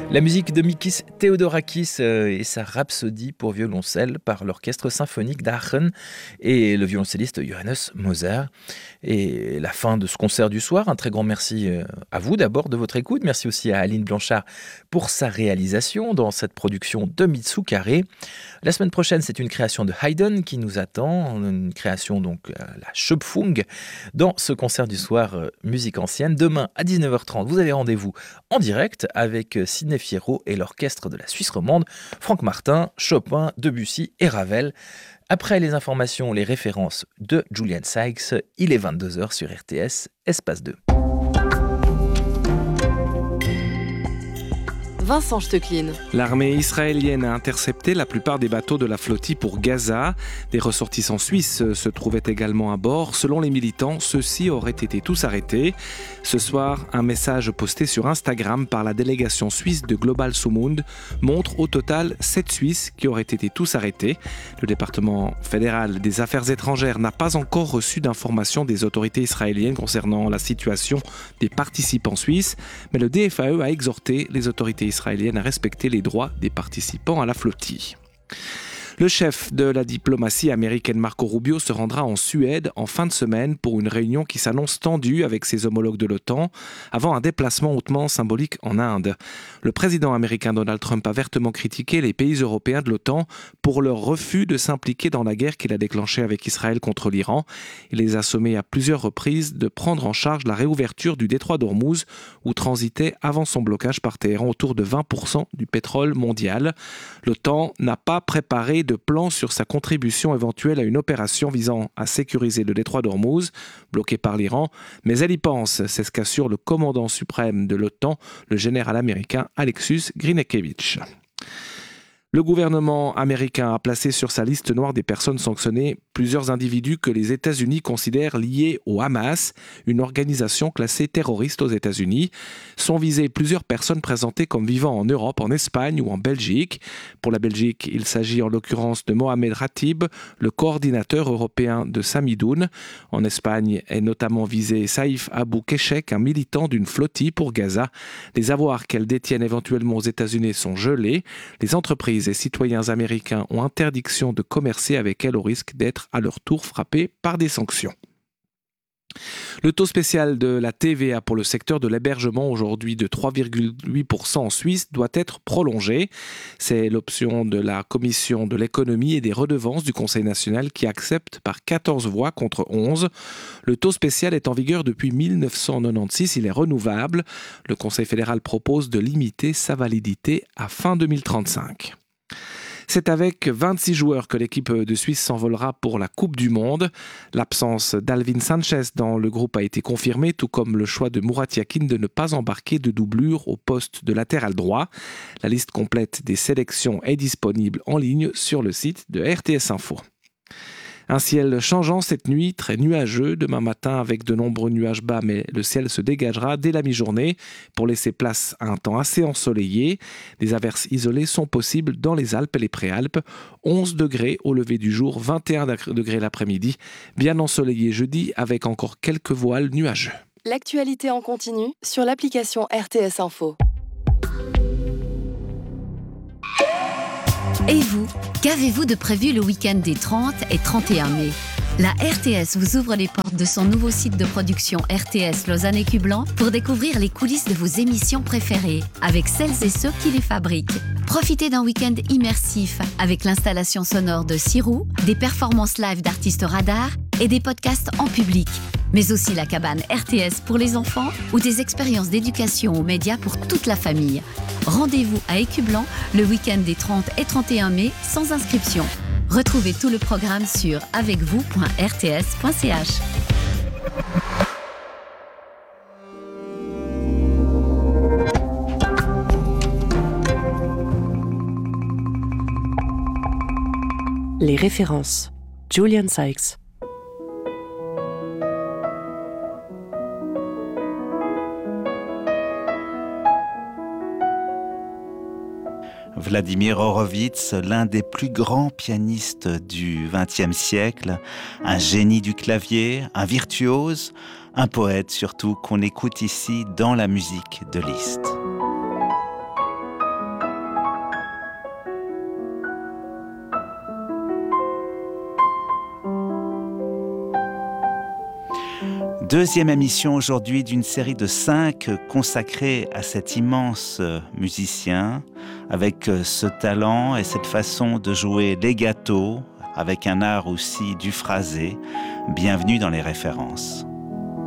La musique de Mikis Theodorakis et sa rhapsodie pour violoncelle par l'orchestre symphonique d'Aachen et le violoncelliste Johannes Moser. Et la fin de ce concert du soir, un très grand merci à vous d'abord de votre écoute. Merci aussi à Aline Blanchard pour sa réalisation dans cette production de Mitsukaré. La semaine prochaine, c'est une création de Haydn qui nous attend, une création donc la Schöpfung dans ce concert du soir musique ancienne. Demain à 19h30, vous avez rendez-vous en direct avec Sidney Fierro et l'orchestre de la Suisse romande, Franck Martin, Chopin, Debussy et Ravel. Après les informations, les références de Julian Sykes, il est 22h sur RTS, Espace 2. Vincent Stecklin. L'armée israélienne a intercepté la plupart des bateaux de la flottille pour Gaza. Des ressortissants suisses se trouvaient également à bord. Selon les militants, ceux-ci auraient été tous arrêtés. Ce soir, un message posté sur Instagram par la délégation suisse de Global Sumund montre au total 7 Suisses qui auraient été tous arrêtés. Le département fédéral des affaires étrangères n'a pas encore reçu d'informations des autorités israéliennes concernant la situation des participants suisses, mais le DFAE a exhorté les autorités israéliennes à respecter les droits des participants à la flottille. Le chef de la diplomatie américaine Marco Rubio se rendra en Suède en fin de semaine pour une réunion qui s'annonce tendue avec ses homologues de l'OTAN avant un déplacement hautement symbolique en Inde. Le président américain Donald Trump a vertement critiqué les pays européens de l'OTAN pour leur refus de s'impliquer dans la guerre qu'il a déclenchée avec Israël contre l'Iran. Il les a sommés à plusieurs reprises de prendre en charge la réouverture du détroit d'Ormuz où transitait avant son blocage par Téhéran autour de 20% du pétrole mondial. L'OTAN n'a pas préparé de plan sur sa contribution éventuelle à une opération visant à sécuriser le détroit d'Ormuz, bloqué par l'Iran, mais elle y pense, c'est ce qu'assure le commandant suprême de l'OTAN, le général américain Alexus Grinekevich. Le gouvernement américain a placé sur sa liste noire des personnes sanctionnées plusieurs individus que les États-Unis considèrent liés au Hamas, une organisation classée terroriste aux États-Unis. Sont visées plusieurs personnes présentées comme vivant en Europe, en Espagne ou en Belgique. Pour la Belgique, il s'agit en l'occurrence de Mohamed Ratib, le coordinateur européen de Samidoun. En Espagne est notamment visé Saïf Abou Keshek, un militant d'une flottille pour Gaza. Les avoirs qu'elles détiennent éventuellement aux États-Unis sont gelés. Les entreprises et citoyens américains ont interdiction de commercer avec elle au risque d'être à leur tour frappés par des sanctions. Le taux spécial de la TVA pour le secteur de l'hébergement, aujourd'hui de 3,8% en Suisse, doit être prolongé. C'est l'option de la Commission de l'économie et des redevances du Conseil national qui accepte par 14 voix contre 11. Le taux spécial est en vigueur depuis 1996, il est renouvelable. Le Conseil fédéral propose de limiter sa validité à fin 2035. C'est avec 26 joueurs que l'équipe de Suisse s'envolera pour la Coupe du Monde. L'absence d'Alvin Sanchez dans le groupe a été confirmée, tout comme le choix de Murat Yakin de ne pas embarquer de doublure au poste de latéral droit. La liste complète des sélections est disponible en ligne sur le site de RTS Info. Un ciel changeant cette nuit, très nuageux, demain matin avec de nombreux nuages bas, mais le ciel se dégagera dès la mi-journée pour laisser place à un temps assez ensoleillé. Des averses isolées sont possibles dans les Alpes et les Préalpes. 11 degrés au lever du jour, 21 degrés l'après-midi. Bien ensoleillé jeudi avec encore quelques voiles nuageux. L'actualité en continu sur l'application RTS Info. Et vous, qu'avez-vous de prévu le week-end des 30 et 31 mai ? La RTS vous ouvre les portes de son nouveau site de production RTS Lausanne et Cublan pour découvrir les coulisses de vos émissions préférées avec celles et ceux qui les fabriquent. Profitez d'un week-end immersif avec l'installation sonore de Sirou, des performances live d'artistes radars et des podcasts en public. Mais aussi la cabane RTS pour les enfants ou des expériences d'éducation aux médias pour toute la famille. Rendez-vous à Écublan le week-end des 30 et 31 mai sans inscription. Retrouvez tout le programme sur avecvous.rts.ch. Les références. Julian Sykes. Vladimir Horowitz, l'un des plus grands pianistes du XXe siècle, un génie du clavier, un virtuose, un poète surtout qu'on écoute ici dans la musique de Liszt. Deuxième émission aujourd'hui d'une série de 5 consacrée à cet immense musicien, avec ce talent et cette façon de jouer legato, avec un art aussi du phrasé. Bienvenue dans les références.